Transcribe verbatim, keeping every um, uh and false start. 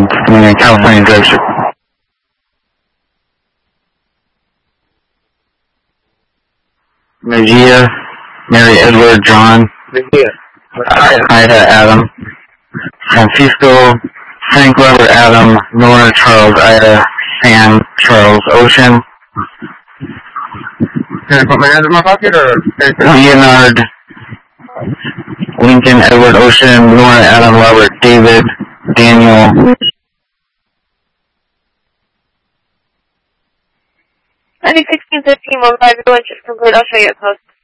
in California Drive. Magia, Mary Edward, John, Ida, Adam, Francisco, Frank, Robert, Adam, Nora, Charles, Ida, Sam, Charles, Ocean, Can I put my hands in my pocket or? Leonard, Lincoln, Edward, Ocean, Nora, Adam, Robert, David, Daniel. ninety-six fifteen, one five, just complete, I'll show you a post.